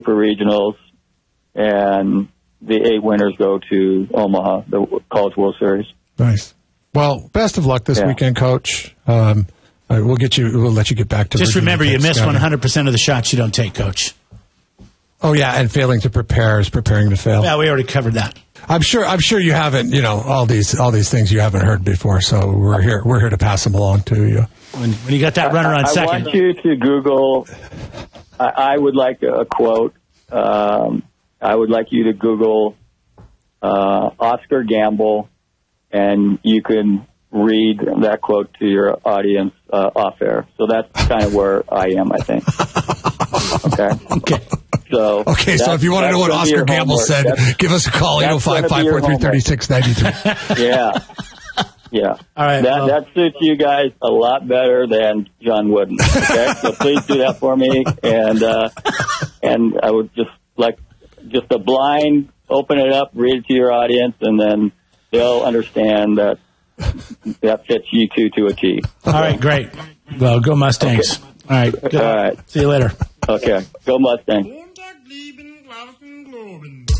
for regionals, and the 8 winners go to Omaha, the College World Series. Nice. Well, best of luck this weekend, Coach. We'll let you get back to. Just remember, you miss 100% of the shots you don't take, Coach. Oh yeah, and failing to prepare is preparing to fail. Yeah, we already covered that. I'm sure you haven't. All these things you haven't heard before. So we're here to pass them along to you. When you got that runner on second, I want you to Google. I would like a quote. I would like you to Google Oscar Gamble, and you can read that quote to your audience off air. So that's kind of where I am, I think. Okay. So if you want to know what Oscar Gamble said, give us a call, 805-543-3693. Yeah. All right. That suits you guys a lot better than John Wooden. Okay. So please do that for me. And I would just like a blind, open it up, read it to your audience, and then they'll understand that fits you two to a T. All right. Great. Well, go Mustangs. Okay. All right. Good. All right. See you later. Okay. Go Mustangs.